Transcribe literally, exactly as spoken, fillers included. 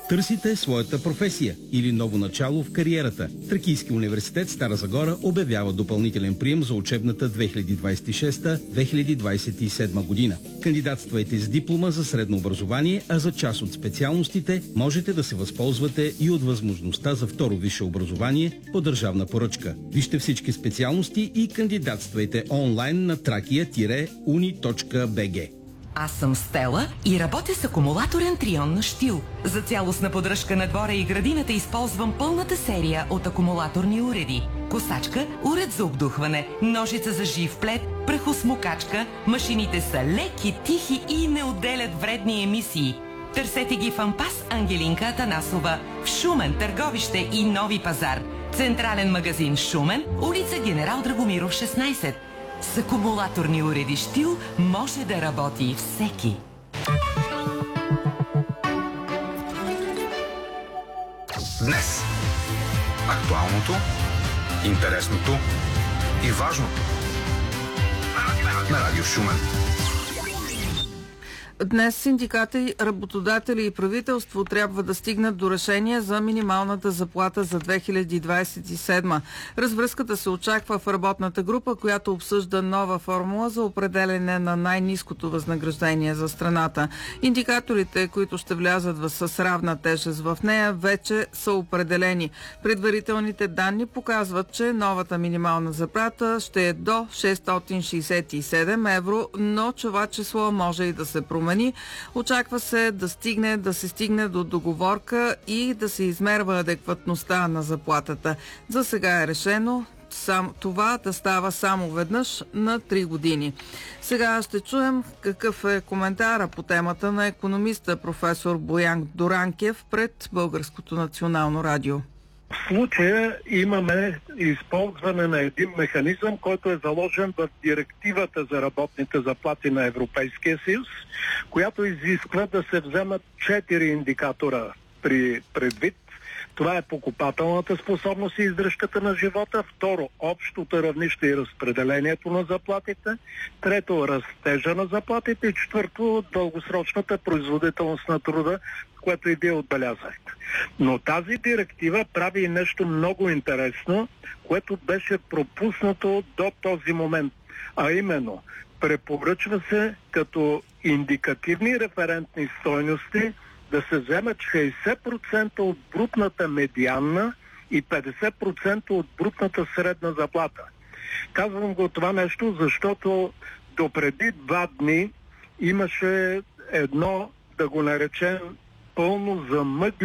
Търсите своята професия или ново начало в кариерата. Тракийски университет Стара Загора обявява допълнителен прием за учебната две хиляди двадесет и шеста - две хиляди двадесет и седма година. Кандидатствайте с диплома за средно образование, а за част от специалностите можете да се възползвате и от възможността за второ висше образование по държавна поръчка. Вижте всички специалности и кандидатствайте онлайн на тракия – уни точка би джи. Аз съм Стела и работя с акумулаторен трион на Штил. За цялостна поддръжка на двора и градината използвам пълната серия от акумулаторни уреди. Косачка, уред за обдухване, ножица за жив плет, прахосмокачка. Машините са леки, тихи и не отделят вредни емисии. Търсете ги в Ампас Ангелинка Атанасова, в Шумен, Търговище и Нови пазар. Централен магазин Шумен, улица Генерал Драгомиров шестнадесет. С акумулаторни уреди Штил може да работи всеки. Днес. Актуалното, интересното и важното на Радио Шумен. Днес синдикати, работодатели и правителство трябва да стигнат до решение за минималната заплата за две хиляди двадесет и седма. Развръзката се очаква в работната група, която обсъжда нова формула за определене на най-ниското възнаграждение за страната. Индикаторите, които ще влязат с равна тежест в нея, вече са определени. Предварителните данни показват, че новата минимална заплата ще е до шестстотин шестдесет и седем евро, но това число може и да се промени. Очаква се да стигне, да се стигне до договорка и да се измерва адекватността на заплатата. За сега е решено сам, това да става само веднъж на три години. Сега ще чуем какъв е коментара по темата на икономиста професор Боян Дуранкев пред Българското национално радио. В случая имаме използване на един механизъм, който е заложен в директивата за работните заплати на Европейския съюз, която изисква да се вземат четири индикатора при предвид. Това е покупателната способност и издръжката на живота. Второ, общото равнище и разпределението на заплатите. Трето, растежа на заплатите. И четвърто, дългосрочната производителност на труда, което и вие отбелязахте. Но тази директива прави и нещо много интересно, което беше пропуснато до този момент. А именно, препоръчва се като индикативни референтни стойности да се вземат шейсет процента от брутната медианна и петдесет процента от брутната средна заплата. Казвам го това нещо, защото допреди два дни имаше едно, да го наречем, пълно замъгляне